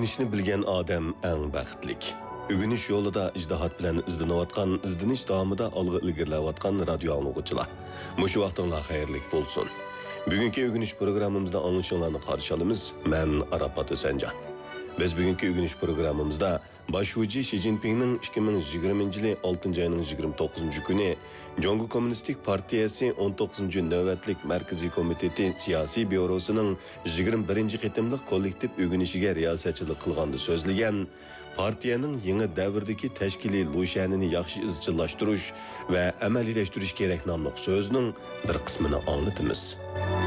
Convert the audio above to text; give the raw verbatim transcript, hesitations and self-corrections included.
Ögünüşni bilgen adam eng baxtlik. Ögünüş yolida ijdihat bilan izlanayotgan, izlanish davomida olg'a ilgarilayotgan radio anglag'uchilar. Mushu vaqtinglar xayrlik bo'lsin. Bugungi ögünüş programmamizda anglashinglarni qarshi olamiz. Men Arafat O'sanjon. Biz bugungi ögünüş programmamizda Başuji Xi Jinpingning ikki ming yigirmanchi yili oltinchi oyning yigirma to'qqizinchi kuni Jongu Kommunistik Partiyasi o'n to'qqizinchi navbatlik Markaziy komiteti siyosiy byurosining yigirma birinchi qitimliq kollektiv ögünüşiga riyosatchilik qilganda so'zlagan partiyaning yangi davrdagi tashkiliy lo'shanini yaxshi izchillashtirish va amaliylashtirish kerak nomli so'zning bir qismini anglatamiz.